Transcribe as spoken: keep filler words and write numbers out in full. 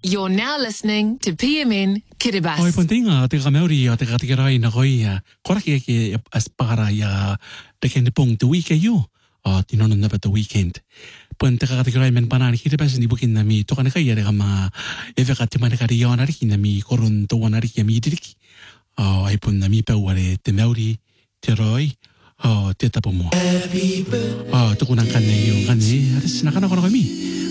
You're now listening to P M N Kiribati. Oi pontinga te kameuri te katirai na koia. Koraki ke aspara ya te ken pong the week you. Ah tinono na the weekend. Pon te katirai men banani Kiribati ni bukin na mi to kana kai ya ma eve ka te mana kari yana ri na mi korun to wana ri mi diriki. Ah ai pon na mi pa wale te meuri te roi. Ah te tapo mo. Ah to kuna kana yo kana. Aris na kana kono mi.